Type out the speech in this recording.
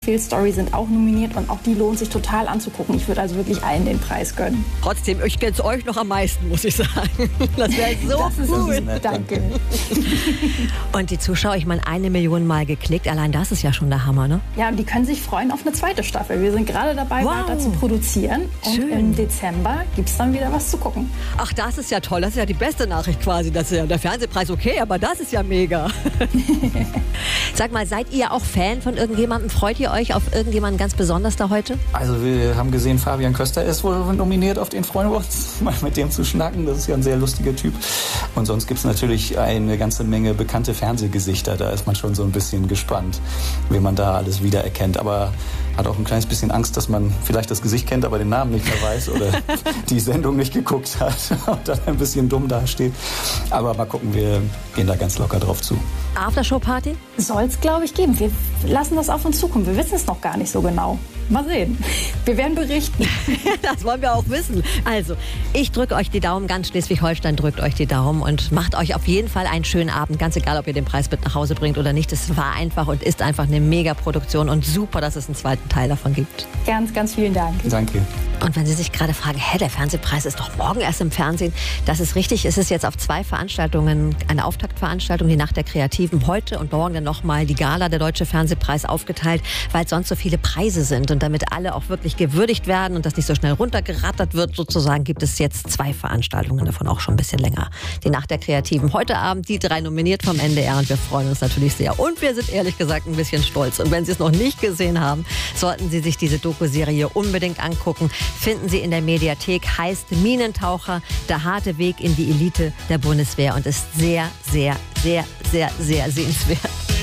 Mansfield Story sind auch nominiert und auch die lohnt sich total anzugucken. Ich würde also wirklich allen den Preis gönnen. Trotzdem, ich gönn's euch noch am meisten, muss ich sagen. Das wäre so cool. Danke. Und die Zuschauer, ich meine, 1 Million Mal geklickt. Allein das ist ja schon der Hammer, ne? Ja, und die können sich freuen auf eine zweite Staffel. Wir sind gerade dabei, weiter zu produzieren. Und Schön. im Dezember gibt es dann wieder was zu gucken. Ach, das ist ja toll. Das ist ja die beste Nachricht quasi. Das ist ja der Fernsehpreis okay, aber das ist ja mega. Sag mal, seid ihr auch Fan von irgendjemandem? Freut ihr euch auf irgendjemanden ganz besonders da heute? Also wir haben gesehen, Fabian Köster ist wohl nominiert, auf den freuen wir uns, mal mit dem zu schnacken. Das ist ja ein sehr lustiger Typ. Und sonst gibt es natürlich eine ganze Menge bekannte Fernsehgesichter. Da ist man schon so ein bisschen gespannt, wie man da alles wiedererkennt. Aber hat auch ein kleines bisschen Angst, dass man vielleicht das Gesicht kennt, aber den Namen nicht mehr weiß oder die Sendung nicht geguckt hat und dann ein bisschen dumm dasteht. Aber mal gucken, wir gehen da ganz locker drauf zu. Aftershow-Party? Soll es, glaube ich, geben. Wir lassen das auf uns zukommen. Wir wissen es noch gar nicht so genau. Mal sehen. Wir werden berichten. Das wollen wir auch wissen. Also, ich drücke euch die Daumen. Ganz Schleswig-Holstein drückt euch die Daumen und macht euch auf jeden Fall einen schönen Abend. Ganz egal, ob ihr den Preis mit nach Hause bringt oder nicht. Es war einfach und ist einfach eine Mega-Produktion und super, dass es einen zweiten Teil davon gibt. Ganz, ganz vielen Dank. Danke. Und wenn Sie sich gerade fragen, der Fernsehpreis ist doch morgen erst im Fernsehen. Das ist richtig. Es ist jetzt auf 2 Veranstaltungen, eine Auftaktveranstaltung, die Nacht der Kreativen, heute und morgen dann nochmal die Gala, der Deutsche Fernsehpreis, aufgeteilt, weil sonst so viele Preise sind. Und damit alle auch wirklich gewürdigt werden und das nicht so schnell runtergerattert wird, sozusagen, gibt es jetzt 2 Veranstaltungen, davon auch schon ein bisschen länger. Die Nacht der Kreativen, heute Abend, die 3 nominiert vom NDR und wir freuen uns natürlich sehr. Und wir sind ehrlich gesagt ein bisschen stolz. Und wenn Sie es noch nicht gesehen haben, sollten Sie sich diese Doku-Serie unbedingt angucken. Finden Sie in der Mediathek, heißt Minentaucher, der harte Weg in die Elite der Bundeswehr und ist sehr, sehr, sehr, sehr, sehr sehenswert.